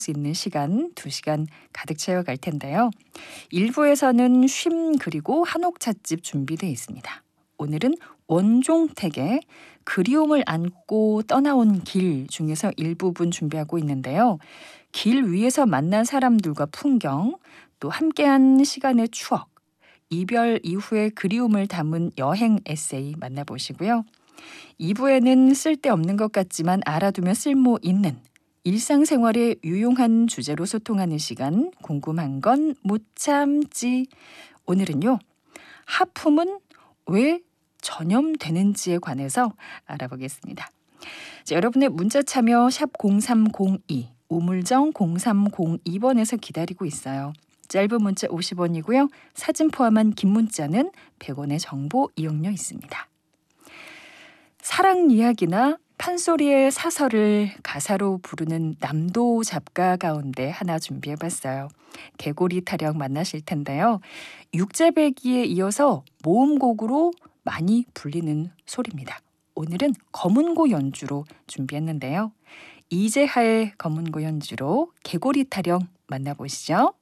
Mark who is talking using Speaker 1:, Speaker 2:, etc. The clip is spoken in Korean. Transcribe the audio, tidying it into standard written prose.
Speaker 1: 수 있는 시간 2시간 가득 채워갈 텐데요. 1부에서는 쉼 그리고 한옥 찻집 준비되어 있습니다. 오늘은 원종택의 그리움을 안고 떠나온 길 중에서 일부분 준비하고 있는데요. 길 위에서 만난 사람들과 풍경, 또 함께한 시간의 추억, 이별 이후의 그리움을 담은 여행 에세이 만나보시고요. 2부에는 쓸데없는 것 같지만 알아두면 쓸모 있는 일상생활에 유용한 주제로 소통하는 시간, 궁금한 건 못 참지. 오늘은요, 하품은 왜 전염되는지에 관해서 알아보겠습니다. 자, 여러분의 문자 참여 샵 0302, 우물정 0302번에서 기다리고 있어요. 짧은 문자 50원이고요. 사진 포함한 긴 문자는 100원의 정보 이용료 있습니다. 사랑 이야기나 판소리의 사설을 가사로 부르는 남도 잡가 가운데 하나 준비해봤어요. 개고리 타령 만나실 텐데요. 육제배기에 이어서 모음곡으로 많이 불리는 소리입니다. 오늘은 검은고 연주로 준비했는데요. 이재하의 검은고 연주로 개고리 타령 만나보시죠.